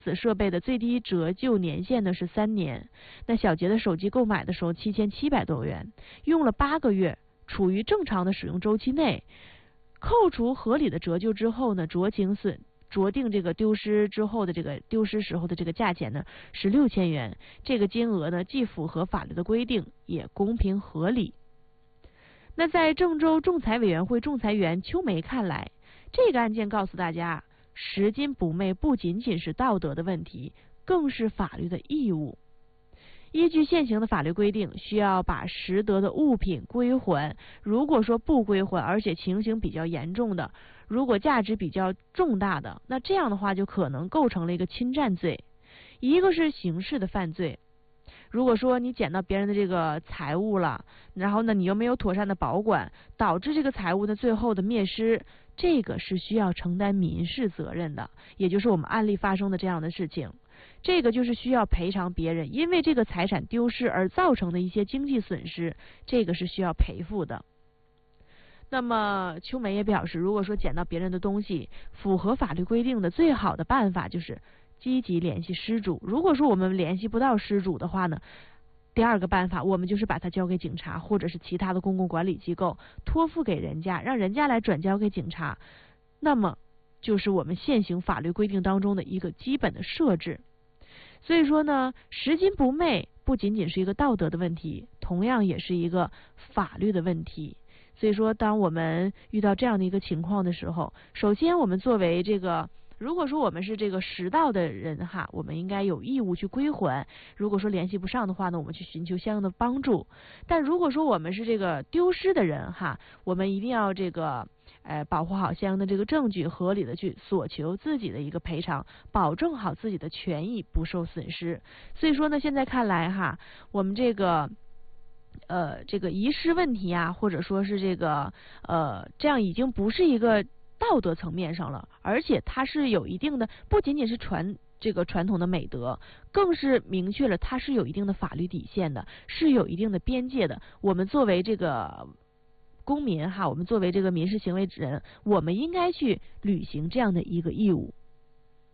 此设备的最低折旧年限呢是3年。那小杰的手机购买的时候7700多元，用了8个月，处于正常的使用周期内，扣除合理的折旧之后呢，酌定这个丢失之后的这个丢失时候的这个价钱呢是6000元。这个金额呢既符合法律的规定，也公平合理。那在郑州仲裁委员会仲裁员邱梅看来，这个案件告诉大家，拾金不昧不仅仅是道德的问题，更是法律的义务。依据现行的法律规定，需要把拾得的物品归还。如果说不归还，而且情形比较严重的，如果价值比较重大的，那这样的话就可能构成了一个侵占罪。一个是刑事的犯罪，如果说你捡到别人的这个财物了，然后呢你又没有妥善的保管，导致这个财物的最后的灭失，这个是需要承担民事责任的，也就是我们案例发生的这样的事情。这个就是需要赔偿别人因为这个财产丢失而造成的一些经济损失，这个是需要赔付的。那么邱梅也表示，如果说捡到别人的东西，符合法律规定的最好的办法就是积极联系失主。如果说我们联系不到失主的话呢，第二个办法，我们就是把它交给警察或者是其他的公共管理机构，托付给人家，让人家来转交给警察。那么就是我们现行法律规定当中的一个基本的设置。所以说呢，拾金不昧不仅仅是一个道德的问题，同样也是一个法律的问题。所以说，当我们遇到这样的一个情况的时候，首先我们作为这个，如果说我们是这个拾到的人哈，我们应该有义务去归还。如果说联系不上的话呢，我们去寻求相应的帮助。但如果说我们是这个丢失的人哈，我们一定要这个保护好相应的这个证据，合理的去索求自己的一个赔偿，保证好自己的权益不受损失。所以说呢，现在看来哈，我们这个遗失问题啊，或者说是这样已经不是一个道德层面上了，而且它是有一定的，不仅仅是传统的美德，更是明确了它是有一定的法律底线的，是有一定的边界的。我们作为这个公民哈，我们作为这个民事行为人，我们应该去履行这样的一个义务。